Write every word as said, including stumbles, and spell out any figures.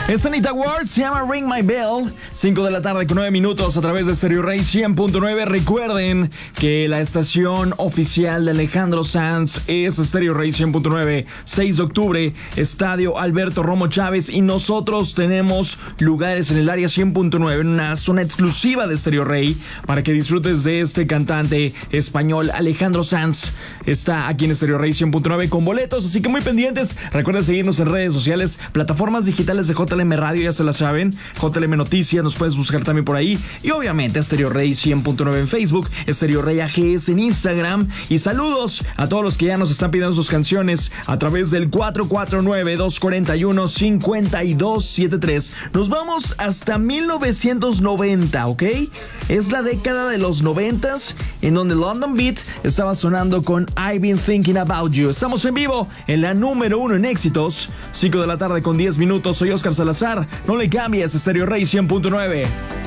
Es Anita Ward, se llama Ring My Bell. cinco de la tarde con nueve minutos a través de Stereo Rey cien punto nueve. Recuerden que la estación oficial de Alejandro Sanz es Stereo Rey cien punto nueve. seis de octubre, Estadio Alberto Romo Chávez. Y nosotros tenemos lugares en el área cien punto nueve, en una zona exclusiva de Stereo Rey, para que disfrutes de este cantante español. Alejandro Sanz está aquí en Stereo Rey cien punto nueve con boletos, así que muy pendientes. Recuerden seguirnos en redes sociales, plataformas digitales de J L M Radio, ya se la saben, J L M Noticias, nos puedes buscar también por ahí, y obviamente Stereo Rey cien punto nueve en Facebook, Stereo Rey A G S en Instagram. Y saludos a todos los que ya nos están pidiendo sus canciones a través del cuatro cuatro nueve, dos cuatro uno, cinco dos siete tres. Nos vamos hasta mil novecientos noventa, ¿ok? Es la década de los noventas, en donde London Beat estaba sonando con I've Been Thinking About You. Estamos en vivo en la número uno en éxitos, cinco de la tarde con diez minutos. Soy Oscar Salazar, no le cambies, Stereo Rey cien punto nueve.